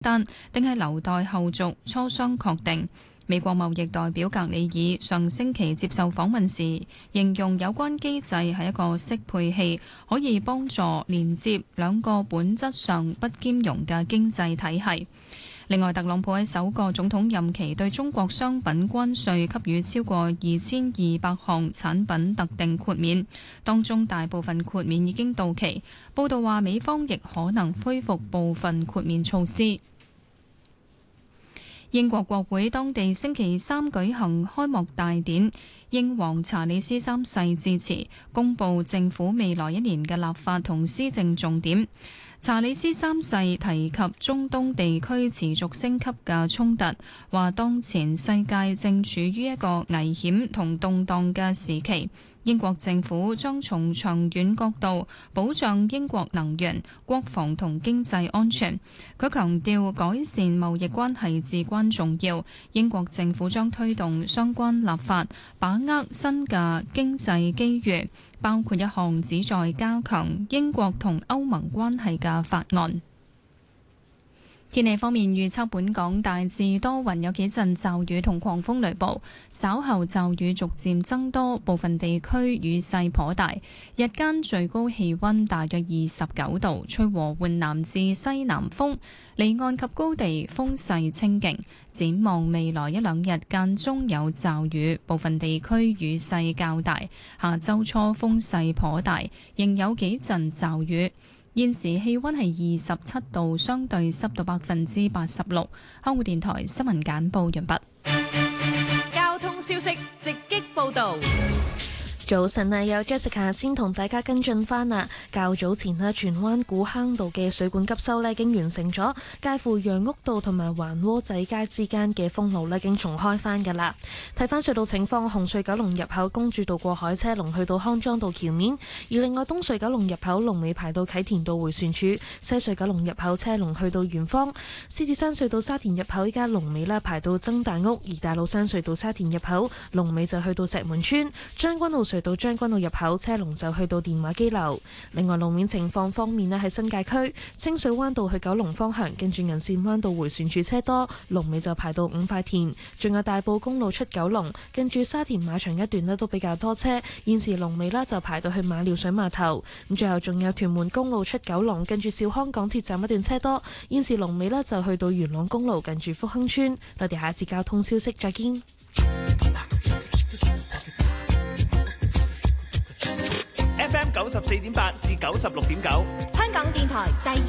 單，定係留待後續磋商確定。美國貿易代表格里爾上星期接受訪問時，形容有關機制係一個適配器，可以幫助連接兩個本質上不兼容嘅經濟體系。另外，特朗普喺首個總統任期對中國商品關稅給予超過2200項產品特定豁免，當中大部分豁免已經到期。報道話，美方亦可能恢復部分豁免措施。英國國會當地星期三舉行開幕大典，英皇查理斯三世致辭，公布政府未來一年嘅立法同施政重點。查理斯三世提及中東地區持續升級嘅衝突，話當前世界正處於一個危險同動盪嘅時期。英國政府將從長遠角度保障英國能源、國防同經濟安全。佢強調改善貿易關係至關重要。英國政府將推動相關立法，把握新嘅經濟機遇，包括一項旨在加強英國同歐盟關係嘅法案。天氣方面預測，本港大致多雲，有幾陣驟雨同狂風雷暴，稍後驟雨逐漸增多，部分地區雨勢頗大。日間最高氣溫大約29度，吹和緩南至西南風，離岸及高地風勢清勁。展望未來一兩日間中有驟雨，部分地區雨勢較大。下周初風勢頗大，仍有幾陣驟雨。現時氣溫係27度，相對濕度86%。香港電台新聞簡報完畢。 交通消息直擊報道。 早晨啊，有 Jessica 先同大家跟進翻啦。較早前咧，荃灣古坑道嘅水管急修咧已經完成咗，介乎楊屋道同埋環窩仔街之間嘅封路咧已經重開翻噶啦。睇翻隧道情況，紅隧九龍入口公主道過海車龍去到康莊道橋面，而另外東隧九龍入口龍尾排到啟田道迴旋處，西隧九龍入口車龍去到圓方，獅子山隧道沙田入口依家龍尾咧排到曾大屋，而大老山隧道沙田入口龍尾就去到石門村，將軍澳隧到將軍澳入口車龍就去到電話機樓。另外路面情況方面咧，喺新界區清水灣道去九龍方向，跟住銀線灣道迴旋處車多，龍尾就排到五塊田。仲有大埔公路出九龍，跟住沙田馬場一段咧都比較多車，現時龍尾咧就排到去馬料水碼頭。咁最後仲有屯門公路出九龍，跟住兆康港鐵站一段車多，現時龍尾咧就去到元朗公路近住福亨村。我哋下一節交通消息再見。 FM 94.8至96.9， 香港電台第二